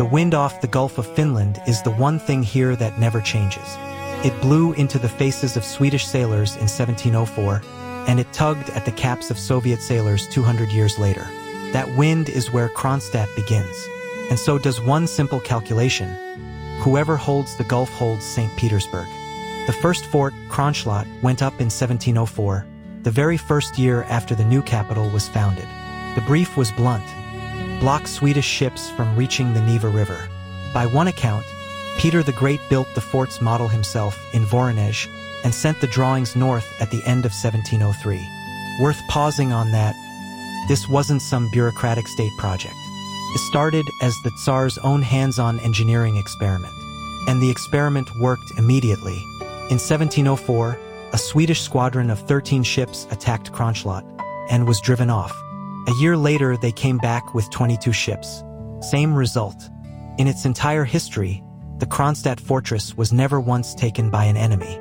The wind off the Gulf of Finland is the one thing here that never changes. It blew into the faces of Swedish sailors in 1704, and it tugged at the caps of Soviet sailors 200 years later. That wind is where Kronstadt begins. And so does one simple calculation. Whoever holds the Gulf holds St. Petersburg. The first fort, Kronstadt, went up in 1704, the very first year after the new capital was founded. The brief was blunt: block Swedish ships from reaching the Neva River. By one account, Peter the Great built the fort's model himself in Voronezh and sent the drawings north at the end of 1703. Worth pausing on that, this wasn't some bureaucratic state project. It started as the Tsar's own hands-on engineering experiment, and the experiment worked immediately. In 1704, a Swedish squadron of 13 ships attacked Kronstadt and was driven off. A year later, they came back with 22 ships. Same result. In its entire history, the Kronstadt fortress was never once taken by an enemy.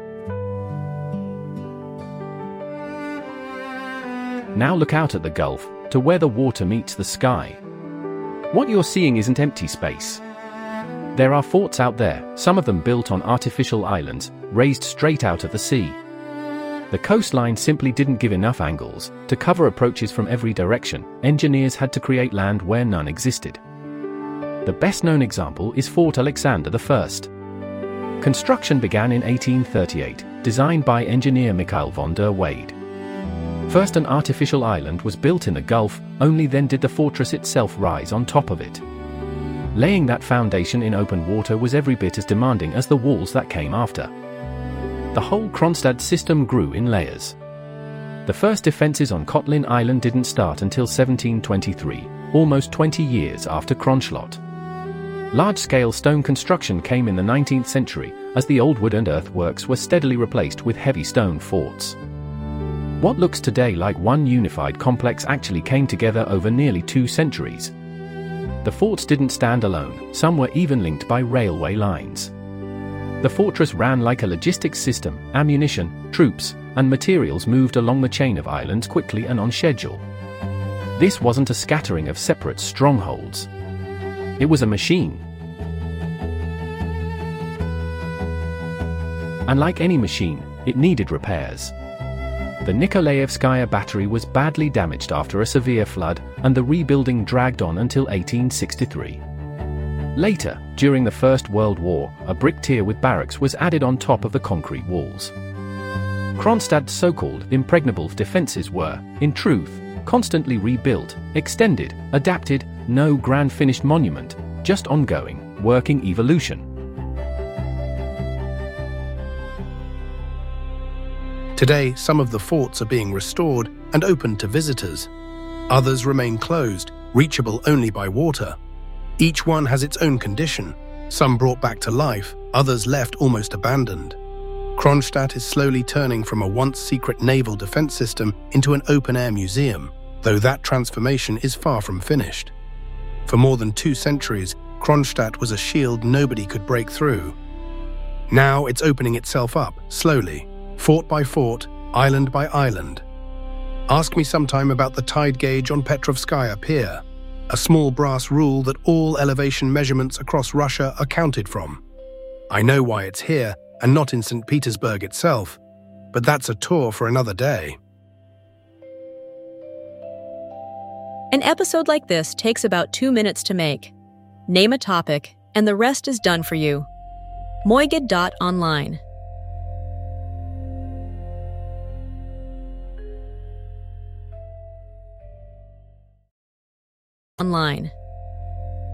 Now look out at the Gulf, to where the water meets the sky. What you're seeing isn't empty space. There are forts out there, some of them built on artificial islands, raised straight out of the sea. The coastline simply didn't give enough angles to cover approaches from every direction. Engineers had to create land where none existed. The best-known example is Fort Alexander I. Construction began in 1838, designed by engineer Mikhail von der Weyde. First, an artificial island was built in the Gulf, only then did the fortress itself rise on top of it. Laying that foundation in open water was every bit as demanding as the walls that came after. The whole Kronstadt system grew in layers. The first defenses on Kotlin Island didn't start until 1723, almost 20 years after Kronstadt. Large-scale stone construction came in the 19th century, as the old wood and earthworks were steadily replaced with heavy stone forts. What looks today like one unified complex actually came together over nearly 2 centuries. The forts didn't stand alone, some were even linked by railway lines. The fortress ran like a logistics system. Ammunition, troops, and materials moved along the chain of islands quickly and on schedule. This wasn't a scattering of separate strongholds. It was a machine. And like any machine, it needed repairs. The Nikolaevskaya battery was badly damaged after a severe flood, and the rebuilding dragged on until 1863. Later, during the First World War, a brick tier with barracks was added on top of the concrete walls. Kronstadt's so-called impregnable defenses were, in truth, constantly rebuilt, extended, adapted, no grand finished monument, just ongoing, working evolution. Today, some of the forts are being restored and opened to visitors. Others remain closed, reachable only by water. Each one has its own condition, some brought back to life, others left almost abandoned. Kronstadt is slowly turning from a once secret naval defense system into an open-air museum, though that transformation is far from finished. For more than 2 centuries, Kronstadt was a shield nobody could break through. Now it's opening itself up, slowly, fort by fort, island by island. Ask me sometime about the tide gauge on Petrovskaya Pier, a small brass rule that all elevation measurements across Russia are counted from. I know why it's here and not in St. Petersburg itself, but that's a tour for another day. An episode like this takes about 2 minutes to make. Name a topic, and the rest is done for you. Moigid.online. Online.